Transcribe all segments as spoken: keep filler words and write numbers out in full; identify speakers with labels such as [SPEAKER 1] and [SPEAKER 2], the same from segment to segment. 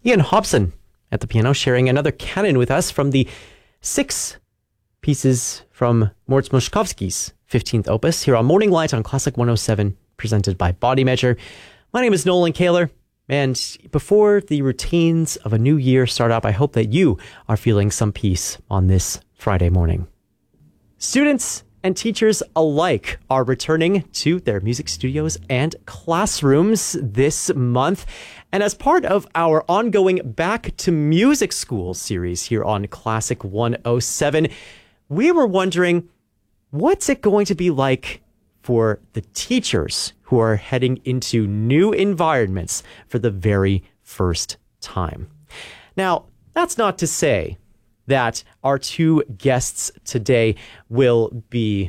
[SPEAKER 1] Ian Hobson at the piano, sharing another canon with us from the six pieces from Mort Moszkowski's fifteenth opus here on Morning Light on Classic one oh seven, presented by Body Measure. My name is Nolan Kaler, and before the routines of a new year start up, I hope that you are feeling some peace on this Friday morning. Students and teachers alike are returning to their music studios and classrooms this month. And as part of our ongoing Back to Music School series here on Classic one oh seven, we were wondering, what's it going to be like for the teachers who are heading into new environments for the very first time? Now, that's not to say that our two guests today will be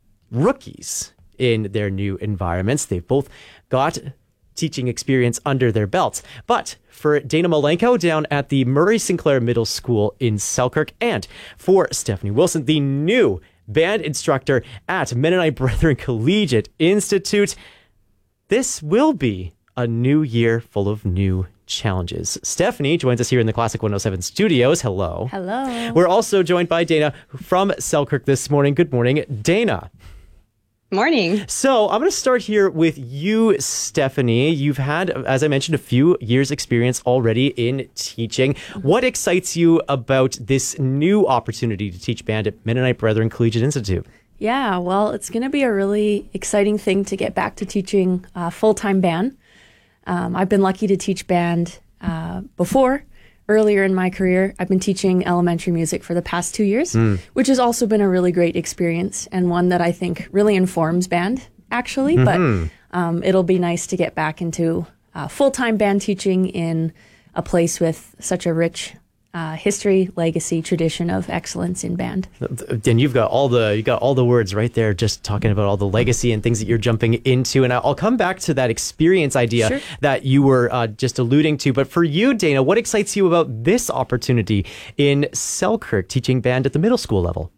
[SPEAKER 1] rookies in their new environments. They've both got teaching experience under their belts. But for Dana Malenko down at the Murray Sinclair Middle School in Selkirk, and for Stephanie Wilson, the new band instructor at Mennonite Brethren Collegiate Institute, this will be a new year full of new challenges. Stephanie joins us here in the Classic one oh seven studios. Hello.
[SPEAKER 2] Hello.
[SPEAKER 1] We're also joined by Dana from Selkirk this morning. Good morning, Dana.
[SPEAKER 2] Morning.
[SPEAKER 1] So I'm going to start here with you, Stephanie. You've had, as I mentioned, a few years experience already in teaching. What excites you about this new opportunity to teach band at Mennonite Brethren Collegiate Institute?
[SPEAKER 2] Yeah, well, it's going to be a really exciting thing to get back to teaching uh, full-time band. Um, I've been lucky to teach band uh, before. Earlier in my career, I've been teaching elementary music for the past two years, mm. which has also been a really great experience and one that I think really informs band, actually. Mm-hmm. But um, it'll be nice to get back into uh, full-time band teaching in a place with such a rich Uh, history, legacy, tradition of excellence in band.
[SPEAKER 1] And you've got all the you got all the words right there, just talking about all the legacy and things that you're jumping into. And I'll come back to that experience idea sure. that you were uh, just alluding to. But for you, Dana, what excites you about this opportunity in Selkirk, teaching band at the middle school level?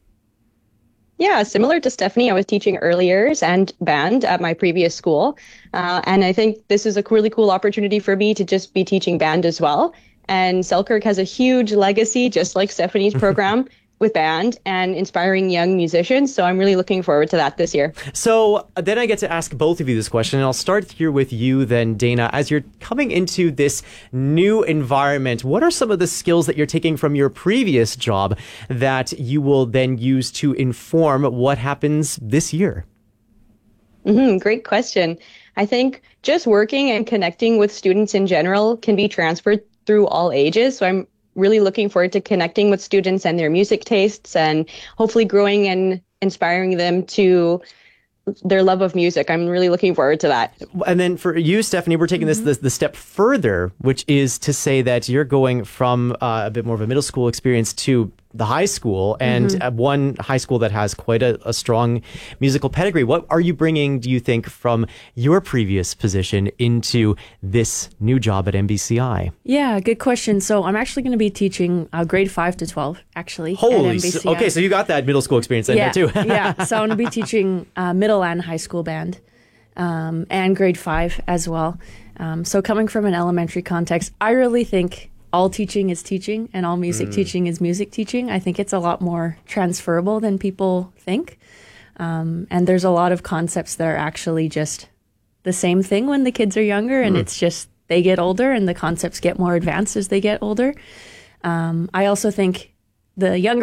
[SPEAKER 3] Yeah, similar to Stephanie, I was teaching early years and band at my previous school. Uh, and I think this is a really cool opportunity for me to just be teaching band as well. And Selkirk has a huge legacy, just like Stephanie's program, with band and inspiring young musicians. So I'm really looking forward to that this year.
[SPEAKER 1] So then I get to ask both of you this question, and I'll start here with you then, Dana. As you're coming into this new environment, what are some of the skills that you're taking from your previous job that you will then use to inform what happens this year?
[SPEAKER 3] Mm-hmm, great question. I think just working and connecting with students in general can be transferred through all ages. So I'm really looking forward to connecting with students and their music tastes and hopefully growing and inspiring them to their love of music. I'm really looking forward to that.
[SPEAKER 1] And then for you, Stephanie, we're taking mm-hmm. this, this the step further, which is to say that you're going from uh, a bit more of a middle school experience to the high school, and mm-hmm. one high school that has quite a, a strong musical pedigree. What are you bringing, do you think, from your previous position into this new job at M B C I?
[SPEAKER 2] Yeah, good question. So I'm actually going to be teaching uh, grade five to twelve, actually.
[SPEAKER 1] Holy,
[SPEAKER 2] at M B C I.
[SPEAKER 1] So, okay, so you got that middle school experience in
[SPEAKER 2] yeah,
[SPEAKER 1] there too.
[SPEAKER 2] yeah, so I'm going to be teaching uh, middle and high school band um, and grade five as well. Um, so coming from an elementary context, I really think all teaching is teaching and all music mm. teaching is music teaching. I think it's a lot more transferable than people think. Um, and there's a lot of concepts that are actually just the same thing when the kids are younger, and mm. it's just they get older and the concepts get more advanced as they get older. Um, I also think the younger